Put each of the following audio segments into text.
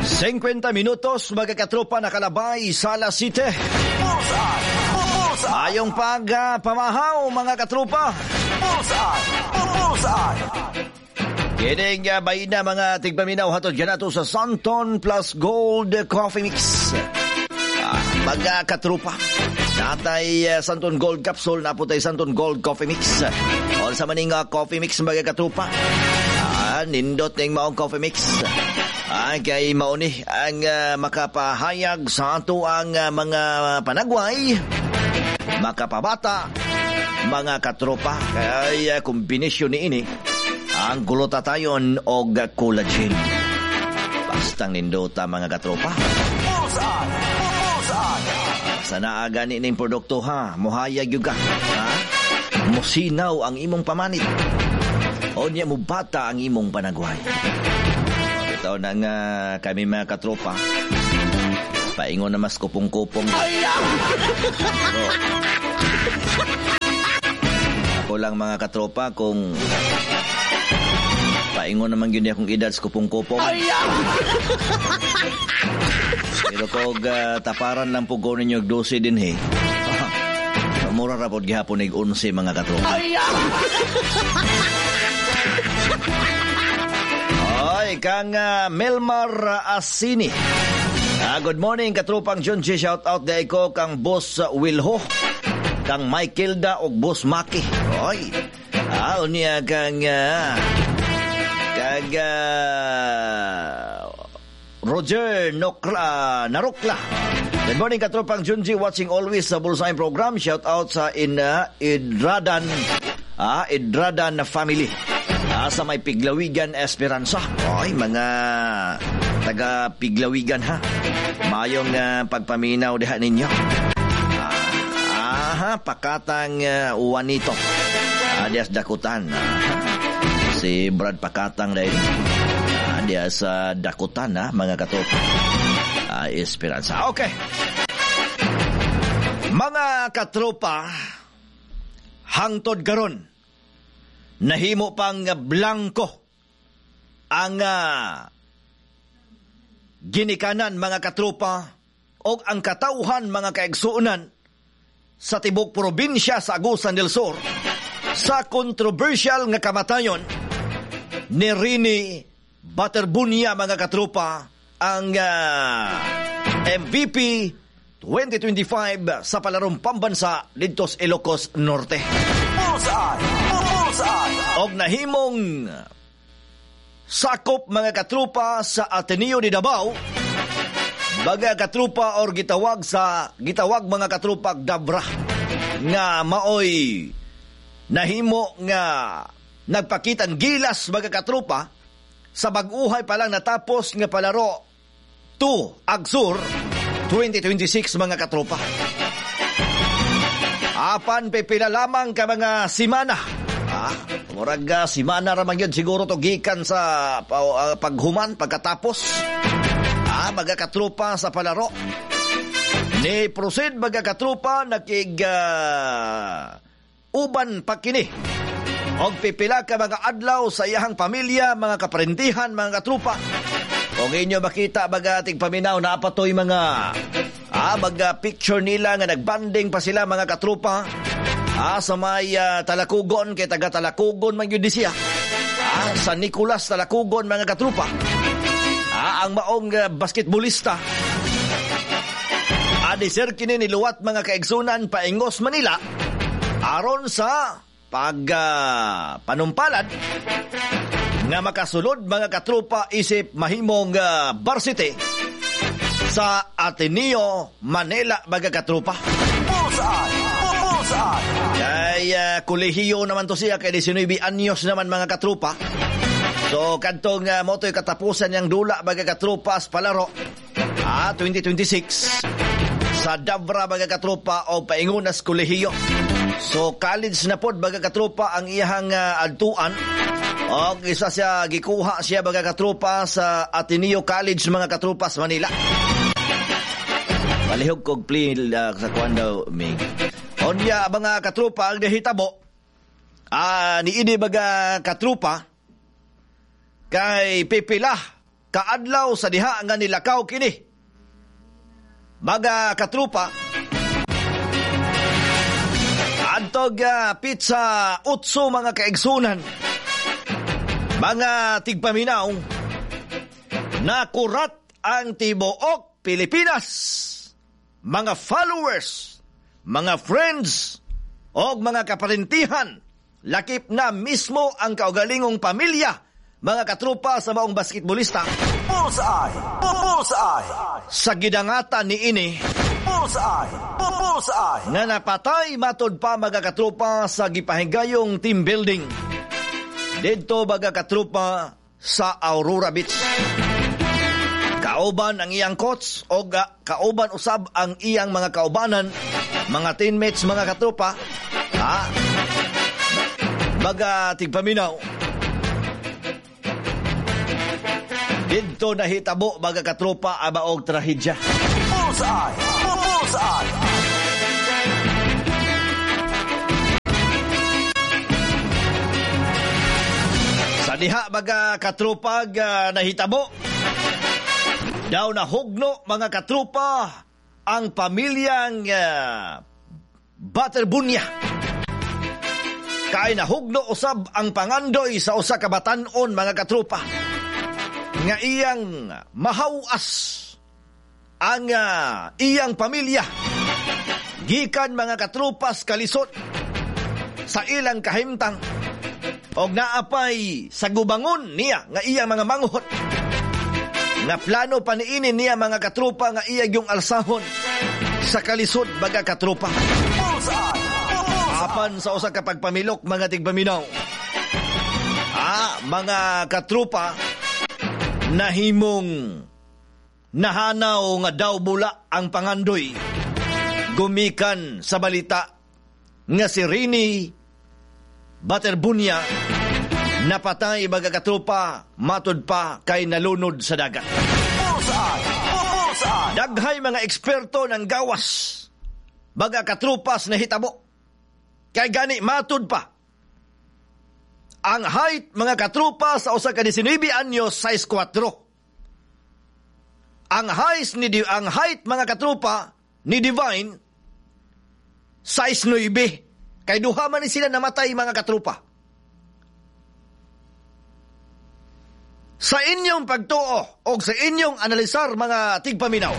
50 minutos mga katropa nakalabay sa Alas City. Ayong pamahaw mga katropa. Kining bayin na mga tigpaminaw hatod dyan nato sa Santon Plus Gold Coffee Mix. Mga katropa, natay Santon Gold Capsule, naputay Santon Gold Coffee Mix. O sa maning coffee mix mga katropa. Nindot ng maong coffee mix. Kay mauni ang makapahayag sa ato ang mga panagway, makapabata, mga katropa. Kaya kombinasyon ni ini ang glutathione o collagen. Bastang nindota mga katropa. Sa naaga ni ning produkto ha, muhayag yuga. Musinaw ang imong pamanit. O niya mo bata ang imong panagway. Ito na nga kami mga katropa. Paingon na mas kupong-kupong. Ako lang mga katropa kung paingon naman yun akong edad sa kupong-kupong. Pero kung taparan lang po gawin ninyo 12 din he. Mura rapod gihapon ng 11 mga katropa. Oy, kang Melmar Asini. Good morning, katropang John G. Shout out day ko kang Boss Wilho, kang Michaelda o Boss Maki. Oy, unya kang Roger Narukla. Good morning, katropang John G. Watching always sa Bullseye program. Shout out sa Idradan family. Sa may Piglawigan Esperanza. Oy, mga taga Piglawigan ha. Mayong pagpaminaw diha ninyo. Pakatang Juanito. Dias Dakutan. Si Brad Pakatang dahil. Dias Dakutan ha, mga katropa. Esperanza. Okay. Mga katropa, hangtod karon nahimo pang blanko ang ginikanan mga katropa o ang katauhan mga kaigsuunan sa tibok probinsya sa Agusan del Sur sa controversial nga kamatayon ni Rini Baterbunia mga katropa, ang MVP 2025 sa palarong pambansa dito sa Ilocos Norte. Og nahimong sakop mga katrupa sa Ateneo de Davao, baga katrupa or gitawag mga katrupa Dabra nga maoy nahimo nga nagpakitang gilas mga katrupa sa bag-uhay pa lang natapos nga palaro 2 Agsur 2026 mga katropa. Apan pipila lamang ka mga simana. Murag simana ramang yun siguro to gikan sa paghuman pagkatapos. Mga katropa sa palaro. Ni proceed mga katropa nakig uban pakini. Og pipila ka mga adlaw sa iyahang pamilya, mga kaparintihan, mga katrupa. Kung inyo makita mga ating paminaw na apatoy mga picture nila nga nagbanding pa sila mga katrupa sa may Talakugon, kay taga Talakugon man yun di siya. Sa Nicolas Talakugon mga katrupa. Ang maong basketballista. Adisir kini niluwat mga kaigsunan paingos Manila aron sa panumpalad nga makasulod mga katrupa isip mahimong varsity sa Ateneo Manila mga katrupa. Kaya kolehiyo naman to siya kay 19 anyos naman mga katrupa. So kantong moto'y katapusan niyang dula mga katrupa sa palaro 2026 sa Dabra mga katrupa o paingunas kolehiyo. So college na pod mga katrupa ang iyahang adtuan. O isa siya gikuha siya mga katrupa sa Ateneo College mga katrupa sa Manila. Palihog kog play sa kuan daw mig. Onya mga katrupa ang nahitabo. Ni ini mga katrupa kay pipila kaadlaw sa diha nga nilakaw kini. Mga katrupa, antog pizza utso mga kaigsunan, mga tigpaminaw, nakurat ang tibuok Pilipinas, mga followers, mga friends, o mga kaparentihan, lakip na mismo ang kaugalingong pamilya, mga katrupa sa maong basketbolista. Bullseye! Bullseye! Sa gidangatan ni ini, Bullseye! Bullseye! Nga napatay matod pa mga katrupa sa gipahigayong team building. Dito mga katrupa sa Aurora Beach. Kauban ang iyang coach o kauban usab ang iyang mga kaubanan, mga teammates, mga katrupa. Mga tigpaminaw. Dito nahitabo mga katropa abaog trahedya. Bullseye! Bullseye! Sa diha mga katropa nahitabo, daw nahugno mga katropa ang pamilyang Butterbunya. Kay nahugno usab ang pangandoy sa usa ka batan-on mga katropa. Nga iyang mahawas ang iyang pamilya gikan mga katrupas kalisod sa ilang kahimtang og naapay sa gubangon niya nga iyang mga manghot nga plano paniinin niya mga katrupa nga iyang yung alsahon sa kalisod mga katrupa. Apan sa usa ka pagpamilok mga tigpaminaw, mga katrupa, nahimong nahanaw nga daw bula ang pangandoy gumikan sa balita nga si Rini Butterbunya napatay mga katrupa matod pa kay nalunod sa dagat. Daghay mga eksperto ng gawas mga katrupas na hitabo kay gani matod pa ang height mga katrupa sa usa ka 19 anyos size 4. Ang height mga katrupa ni Divine size 9. Kay duha man ni sila namatay mga katrupa. Sa inyong pagtuo o sa inyong analisar mga tigpaminaw.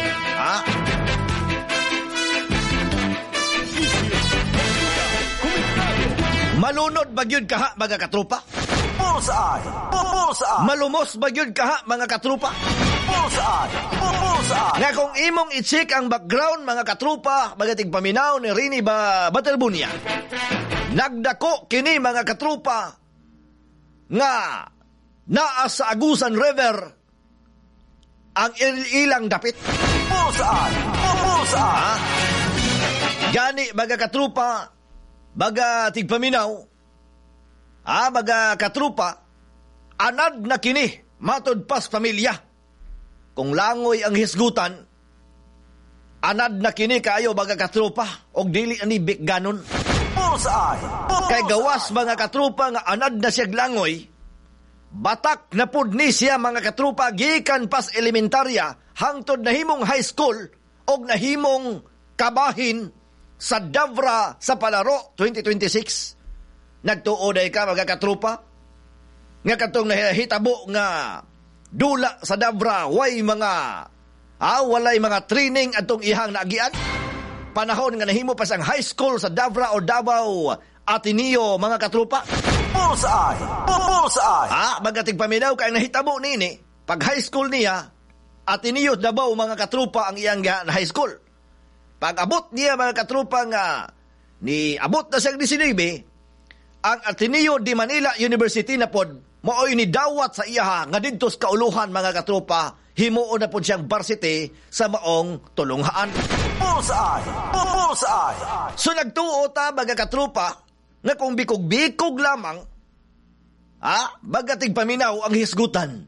Malunod bagyod kaha mga katrupa? Bullseye! Bullseye! Malumos bagyod kaha mga katrupa? Bullseye! Bullseye! Nga kung imong i-check ang background mga katrupa, mga tigpaminaw ni Rini Butterbunya, nagdako kini mga katrupa nga naa sa Agusan River ang ilang dapit. Bullseye! Bullseye! Gani mga katrupa, baga tigpaminaw, baga katrupa, anad na kini, matod pas pamilya. Kung langoy ang hisgutan, anad na kini kayo baga katrupa, og dili ani bik ganon. Kay gawas mga katrupa nga anad na siya langoy, batak na pud ni siya mga katrupa, gikan pas elementarya, hangtod nahimong high school, og nahimong kabahin, sa Davra sa Palaro 2026. Nagtuoday ka mga katrupa nga katong nahitabo nga dula sa Davra walay mga training atong ihang naagian. Panahon nga nahimo pa sang high school sa Davra o Davao Ateneo mga katrupa. Bullseye! Bullseye! Mga tigpaminaw kay nahitabo nini pag high school niya Ateneo Davao mga katrupa ang iyang na high school. Pag abot niya mga katrupa nga ni abot na siyang 19, ang Ateneo de Manila University na pod maoy ni dawat sa iya nga didto sa kauluhan mga katrupa, himuon na pod siyang varsity sa maong tulunghaan. Bullseye! Bullseye! So nagtuo ta mga katrupa nga kung bikog-bikog lamang bagatig paminaw ang hisgutan.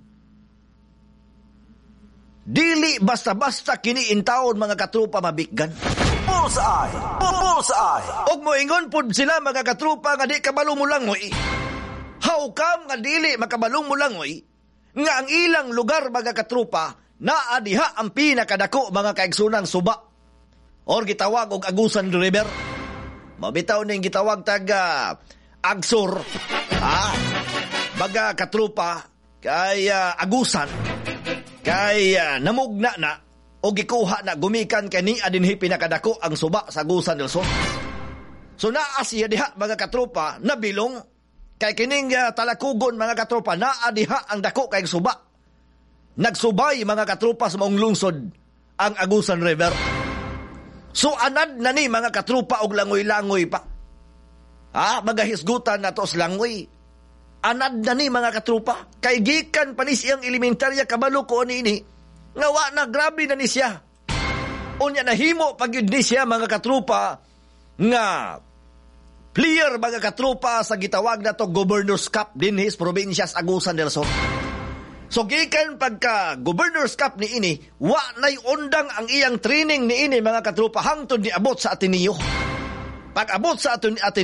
Dili basta-basta kiniintawon mga katrupa mabikgan. Bullseye! Bullseye! Og moingon pod sila mga katrupa nga di kabalo mo langoy. How come nga dili makabalo mo langoy? nga ang ilang lugar mga katrupa naa diha ang pinakadako mga kaigsunang suba or gitawag og Agusan River. Mabitaw ning gitawag taga Agsur. Mga katrupa kay Agusan kay namugna na o gikuha na gumikan kay ni adinhi pinakadako ang suba sa Agusan del Sur. So naa siya diha mga katrupa nabilong kay kining talakugon mga katrupa naa diha ang dako kay suba. Nagsubay mga katrupa sa maong lungsod ang Agusan River. So anad na ni mga katrupa og langoy-langoy pa. Magahisgutan na to sa langoy. Anad na ni mga katrupa kay gikan pa ni siyang elementarya kabalo ko ni nga wa na grabe na ni siya. Unya nahimo pagyud ni siya mga katrupa nga player mga katrupa sa gitawag na to Governor's Cup din his probinsya sa Agusan del Sur. So gikan pagka Governor's Cup ni ini, wa nay undang ang iyang training ni ini mga katrupa hangtod ni abot sa Ateneo. Pag abot sa Ateneo